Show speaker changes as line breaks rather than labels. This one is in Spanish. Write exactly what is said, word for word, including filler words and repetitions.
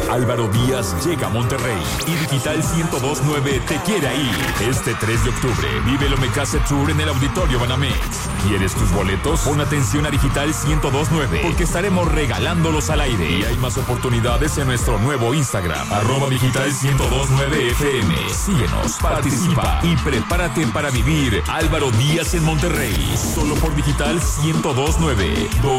Álvaro Díaz llega a Monterrey y Digital ciento dos punto nueve te quiere ahí. Este tres de octubre vive el Omecase Tour en el Auditorio Banamex. ¿Quieres tus boletos? Pon atención a Digital ciento dos punto nueve porque estaremos regalándolos al aire y hay más oportunidades en nuestro nuevo Instagram, arroba Digital ciento dos punto nueve F M. Síguenos, participa y prepárate para vivir Álvaro Díaz en Monterrey. Solo por Digital ciento dos punto nueve.